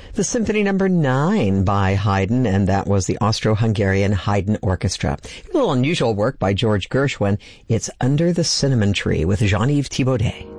The Symphony Number 9 by Haydn, and that was the Austro-Hungarian Haydn Orchestra. A little unusual work by George Gershwin. It's Under the Cinnamon Tree with Jean-Yves Thibaudet.